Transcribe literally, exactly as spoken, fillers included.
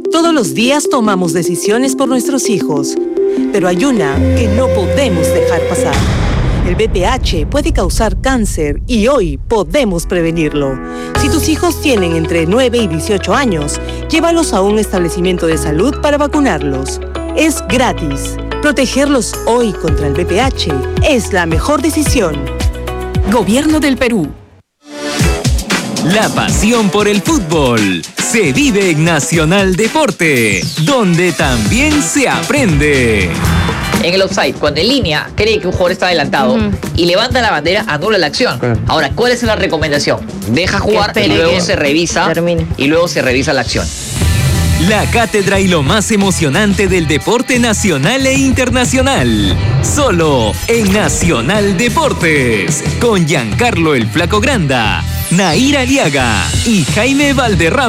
Todos los días tomamos decisiones por nuestros hijos, pero hay una que no podemos dejar pasar. El B P H puede causar cáncer y hoy podemos prevenirlo. Si tus hijos tienen entre nueve y dieciocho años, llévalos a un establecimiento de salud para vacunarlos. Es gratis. Protegerlos hoy contra el B P H es la mejor decisión. Gobierno del Perú. La pasión por el fútbol se vive en Nacional Deporte, donde también se aprende. En el offside, cuando en línea cree que un jugador está adelantado uh-huh. y levanta la bandera, anula la acción. Okay. Ahora, ¿cuál es la recomendación? Deja jugar y luego se revisa termine. y luego se revisa la acción. La cátedra y lo más emocionante del deporte nacional e internacional. Solo en Nacional Deportes. Con Giancarlo el Flaco Granda, Nair Aliaga y Jaime Valderrama.